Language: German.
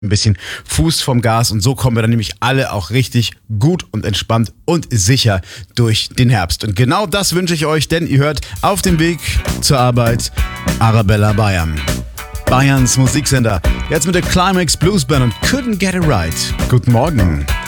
ein bisschen Fuß vom Gas und so kommen wir dann nämlich alle auch richtig gut und entspannt und sicher durch den Herbst. Und genau das wünsche ich euch, denn ihr hört auf dem Weg zur Arbeit Arabella Bayern. Bayerns Musiksender. Jetzt mit der Climax Blues Band und Couldn't Get It Right. Guten Morgen.